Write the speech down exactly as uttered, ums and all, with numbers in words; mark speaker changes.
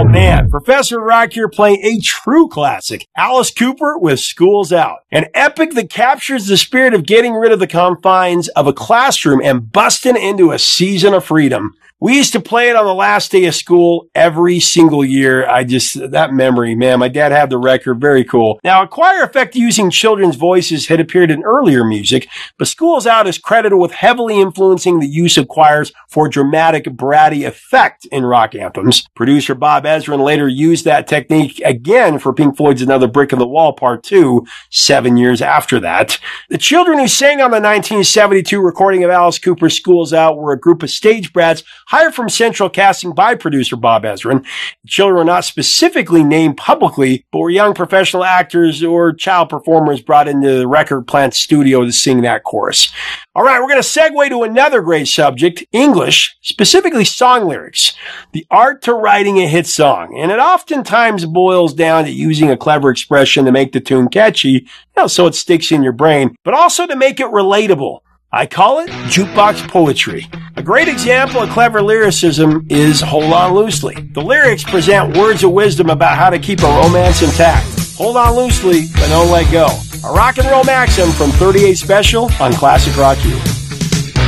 Speaker 1: man, Professor Rock here playing a true classic, Alice Cooper with School's Out. An epic that captures the spirit of getting rid of the confines of a classroom and busting into a season of freedom. We used to play it on the last day of school every single year. I just, that memory, man, my dad had the record. Very cool. Now, a choir effect using children's voices had appeared in earlier music, but School's Out is credited with heavily influencing the use of choirs for dramatic, bratty effect in rock anthems. Producer Bob Ezrin later used that technique again for Pink Floyd's Another Brick in the Wall Part two, seven years after that. The children who sang on the nineteen seventy-two recording of Alice Cooper's School's Out were a group of stage brats hired from Central Casting by producer Bob Ezrin. The children were not specifically named publicly, but were young professional actors or child performers brought into the record plant studio to sing that chorus. All right, we're going to segue to another great subject, English, specifically song lyrics. The art to writing a hit song. And it oftentimes boils down to using a clever expression to make the tune catchy, you know, so it sticks in your brain, but also to make it relatable. I call it jukebox poetry. A great example of clever lyricism is Hold On Loosely. The lyrics present words of wisdom about how to keep a romance intact. Hold on loosely, but don't let go. A rock and roll maxim from thirty-eight Special on Classic Rock U.